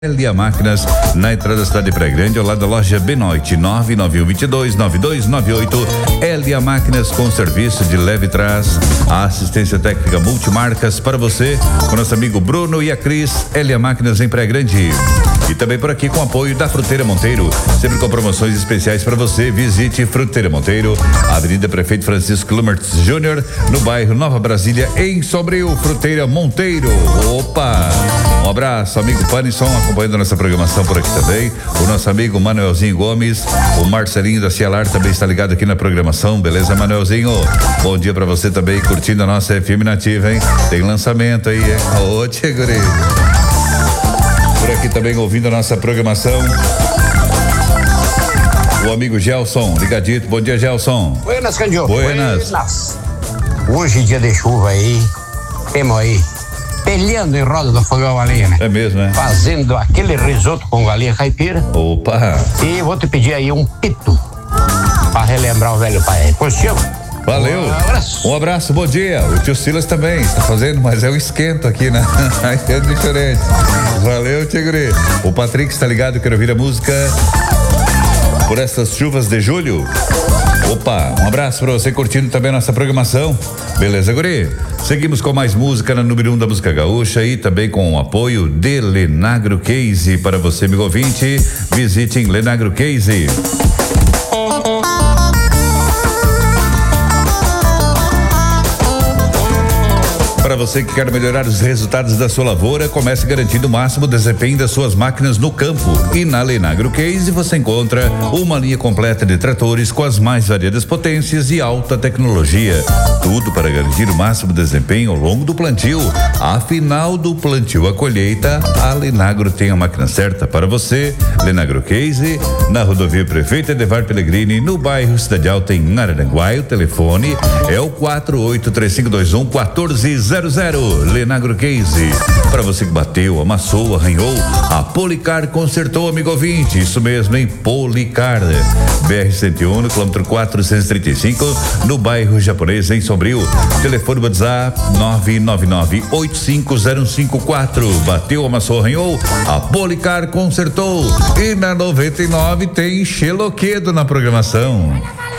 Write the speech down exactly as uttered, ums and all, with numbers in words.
Elia Máquinas, na entrada da cidade de Praia Grande, ao lado da loja Benoit, nove nove um dois dois nove dois nove oito. Elia Máquinas com serviço de leve trás, a assistência técnica multimarcas para você, com nosso amigo Bruno e a Cris. Elia Máquinas em Praia Grande. E também por aqui com apoio da Fruteira Monteiro, sempre com promoções especiais para você. Visite Fruteira Monteiro, Avenida Prefeito Francisco Lumertz Júnior, no bairro Nova Brasília, em Sombrio. Fruteira Monteiro. Opa! Um abraço, amigo Panisson, acompanhando nossa programação por aqui também. O nosso amigo Manuelzinho Gomes, o Marcelinho da Cialar também está ligado aqui na programação. Beleza, Manuelzinho? Bom dia para você também, curtindo a nossa F M Nativa, hein? Tem lançamento aí, hein? Ô, tia guri. Por aqui também ouvindo a nossa programação, o amigo Gelson, ligadito. Bom dia, Gelson. Buenas, Candio. Buenas. Buenas. Hoje, dia de chuva aí, temos aí, peleando em roda do fogão a lenha, né? É mesmo, né? Fazendo aquele risoto com galinha caipira. Opa. E vou te pedir aí um pito, pra relembrar o velho pai. Curtiu? Valeu. Um abraço. Um abraço, bom dia. O tio Silas também está fazendo, mas é um esquento aqui, né? Aí é diferente. Valeu, Tigre. O Patrick está ligado, quero ouvir a música Por Essas Chuvas de Julho. Opa, um abraço pra você curtindo também a nossa programação. Beleza, guri? Seguimos com mais música na número um da música gaúcha e também com o apoio de Lenagro Case. Para você, amigo ouvinte, visite em Lenagro Case. Para você que quer melhorar os resultados da sua lavoura, comece garantindo o máximo desempenho das suas máquinas no campo. E na Lenagro Case você encontra uma linha completa de tratores com as mais variadas potências e alta tecnologia. Tudo para garantir o máximo desempenho ao longo do plantio. Afinal, do plantio à colheita, a Lenagro tem a máquina certa para você. Lenagro Case, na rodovia Prefeito Edevar Pellegrini, no bairro Cidade Alta, em Araranguá. O telefone é o quatro oito três cinco dois um quatro zero zero. Lenagro Case. Para você que bateu, amassou, arranhou, a Policar consertou, amigo ouvinte. Isso mesmo, em Policar. B R cento e um, no quilômetro quatrocentos e trinta e cinco, no bairro Japonês, em Sombrio. Telefone WhatsApp nove nove nove oito cinco zero cinco quatro. Bateu, amassou, arranhou, a Policar consertou. E na noventa e nove tem Xeloquedo na programação.